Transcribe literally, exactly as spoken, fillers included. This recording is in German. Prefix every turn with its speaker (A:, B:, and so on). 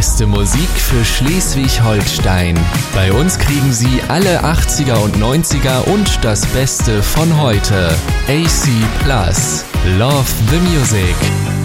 A: beste Musik für Schleswig-Holstein. Bei uns kriegen Sie alle achtziger und neunziger und das Beste von heute. A C Plus. Love the Music.